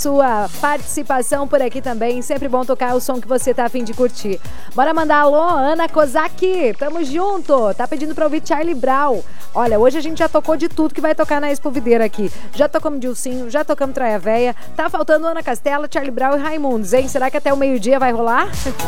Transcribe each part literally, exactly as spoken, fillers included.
sua participação por aqui também. Sempre bom tocar o som que você tá a fim de curtir. Bora mandar alô, Ana Kozaki. Tamo junto. Tá pedindo pra ouvir Charlie Brown. Olha, hoje a gente já tocou de tudo que vai tocar na Expo Videira aqui. Já tocamos Dilcinho, já tocamos Traia Véia. Tá faltando Ana Castela, Charlie Brown e Raimundos, hein? Será que até o meio-dia vai rolar?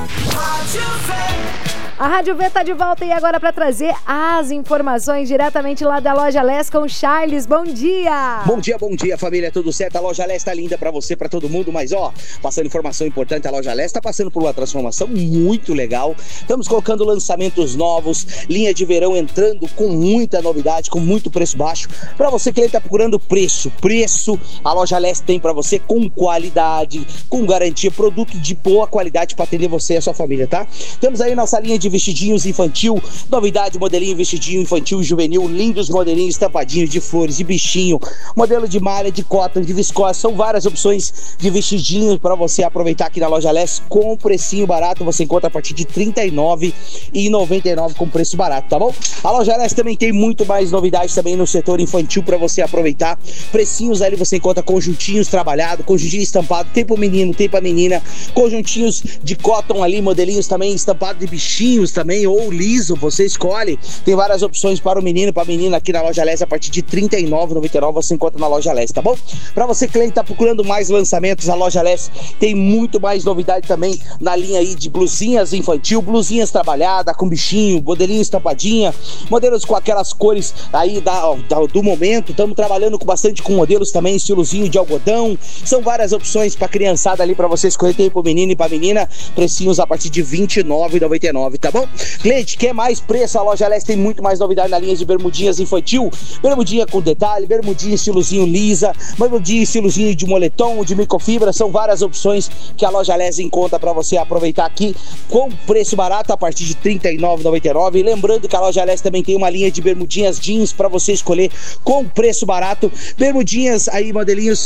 A Rádio V tá de volta e agora para trazer as informações diretamente lá da Loja Leste com o Charles. Bom dia! Bom dia, bom dia, família, tudo certo? A Loja Leste tá linda para você, para todo mundo, mas ó, passando informação importante, a Loja Leste tá passando por uma transformação muito legal. Estamos colocando lançamentos novos, linha de verão entrando com muita novidade, com muito preço baixo. Para você que tá procurando preço, preço, a Loja Leste tem para você com qualidade, com garantia, produto de boa qualidade para atender você e a sua família, tá? Temos aí nossa linha de vestidinhos infantil, novidade, modelinho vestidinho infantil e juvenil, lindos modelinhos estampadinhos de flores, de bichinho, modelo de malha, de cotton, de viscose, são várias opções de vestidinhos para você aproveitar aqui na Loja Leste com precinho barato. Você encontra a partir de trinta e nove reais e noventa e nove centavos com preço barato, tá bom? A Loja Leste também tem muito mais novidades também no setor infantil para você aproveitar. Precinhos ali você encontra conjuntinhos trabalhados, conjuntinho estampado, tem pro menino, tem pra menina, conjuntinhos de cotton ali, modelinhos também estampado de bichinho também, ou liso, você escolhe. Tem várias opções para o menino, para a menina aqui na Loja Leste a partir de trinta e nove reais e noventa e nove centavos você encontra na Loja Leste, tá bom? Para você cliente que tá procurando mais lançamentos, a Loja Leste tem muito mais novidade também na linha aí de blusinhas infantil, blusinhas trabalhadas com bichinho, modelinho estampadinha, modelos com aquelas cores aí da, da, do momento. Estamos trabalhando com bastante com modelos também, estilozinho de algodão. São várias opções para criançada ali para você escolher, tem pro menino e pra menina, precinhos a partir de vinte e nove reais e noventa e nove centavos, tá bom? Cliente, quer mais preço? A Loja Leste tem muito mais novidade na linha de bermudinhas infantil, bermudinha com detalhe, bermudinha estilozinho lisa, bermudinha estilozinho de moletom, de microfibra, são várias opções que a Loja Leste encontra para você aproveitar aqui com preço barato a partir de trinta e nove reais e noventa e nove centavos. E lembrando que a Loja Leste também tem uma linha de bermudinhas jeans para você escolher com preço barato, bermudinhas aí, modelinhos.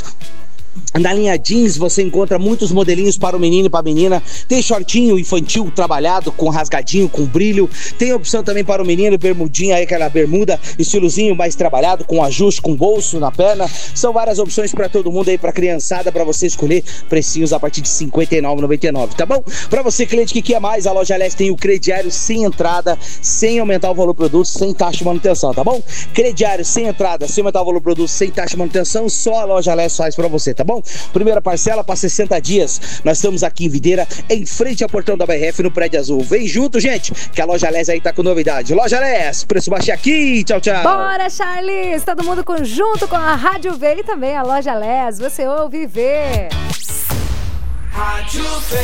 Na linha jeans você encontra muitos modelinhos para o menino e para a menina. Tem shortinho infantil trabalhado com rasgadinho, com brilho. Tem opção também para o menino, bermudinha aí, aquela bermuda, estilozinho mais trabalhado, com ajuste, com bolso na perna. São várias opções para todo mundo aí, para criançada, para você escolher. Precinhos a partir de cinquenta e nove reais e noventa e nove centavos, tá bom? Para você cliente que quer mais, a Loja Leste tem o crediário sem entrada, sem aumentar o valor do produto, sem taxa de manutenção, tá bom? Crediário sem entrada, sem aumentar o valor do produto, sem taxa de manutenção, só a Loja Leste faz para você, tá bom? Primeira parcela para sessenta dias. Nós estamos aqui em Videira, em frente ao portão da B R F, no Prédio Azul. Vem junto, gente, que a Loja Leste aí tá com novidade. Loja Leste, preço baixo aqui. Tchau, tchau. Bora, Charles! Todo mundo com, junto com a Rádio V e também a Loja Leste. Você ouve e vê. Rádio V.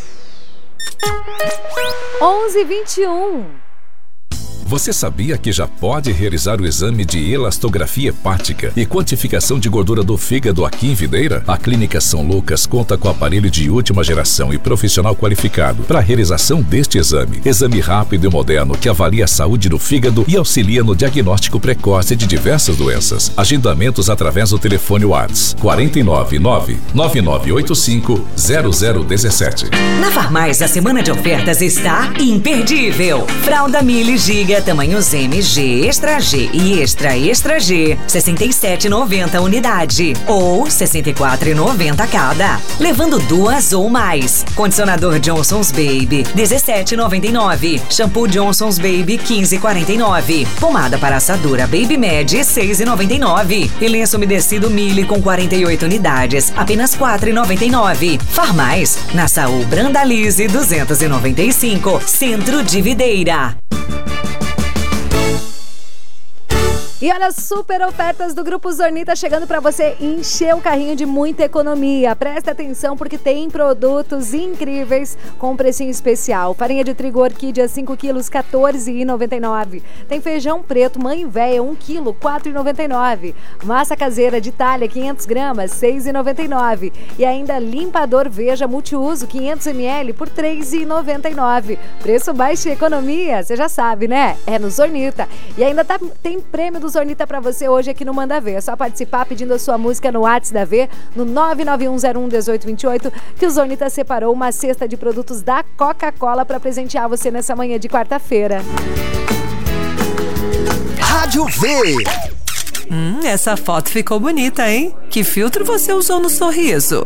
onze e vinte e um. Você sabia que já pode realizar o exame de elastografia hepática e quantificação de gordura do fígado aqui em Videira? A Clínica São Lucas conta com aparelho de última geração e profissional qualificado para a realização deste exame. Exame rápido e moderno que avalia a saúde do fígado e auxilia no diagnóstico precoce de diversas doenças. Agendamentos através do telefone WhatsApp quatro nove nove, nove nove oito cinco, zero zero um sete. Na Farmais, a semana de ofertas está imperdível. Fralda Mili Giga tamanhos M, G, Extra G e Extra Extra G, sessenta e sete reais e noventa centavos unidade ou sessenta e quatro reais e noventa centavos cada, levando duas ou mais. Condicionador Johnson's Baby, dezessete reais e noventa e nove centavos. Shampoo Johnson's Baby, quinze reais e quarenta e nove centavos. Pomada para assadura Baby Med, seis reais e noventa e nove centavos. E lenço umedecido Mili com quarenta e oito unidades, apenas quatro reais e noventa e nove centavos. Farmais, na Saúl Brandalize duzentos e noventa e cinco, Centro de Videira. E olha, super ofertas do Grupo Zornita chegando para você encher o carrinho de muita economia. Presta atenção porque tem produtos incríveis com precinho especial. Farinha de trigo Orquídea cinco quilos, quatorze reais e noventa e nove centavos. Tem feijão preto Mãe Véia um quilo, quatro reais e noventa e nove centavos. Massa caseira de talha quinhentos gramas, seis reais e noventa e nove centavos. E ainda limpador Veja multiuso quinhentos mililitros por três reais e noventa e nove centavos. Preço baixo e economia, você já sabe, né? É no Zornita. E ainda tá, tem prêmio do Zornita pra você hoje aqui no Manda Ver. É só participar pedindo a sua música no WhatsApp da V, no nove nove um zero um um oito dois oito, que o Zornita separou uma cesta de produtos da Coca-Cola pra presentear você nessa manhã de quarta-feira. Rádio V. Hum, essa foto ficou bonita, hein? Que filtro você usou no sorriso?